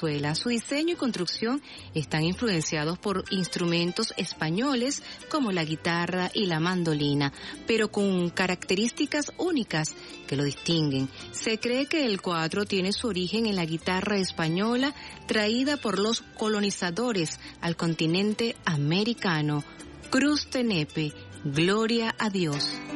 Venezuela. Su diseño y construcción están influenciados por instrumentos españoles como la guitarra y la mandolina, pero con características únicas que lo distinguen. Se cree que el cuatro tiene su origen en la guitarra española traída por los colonizadores al continente americano. Cruz de Nepe, gloria a Dios.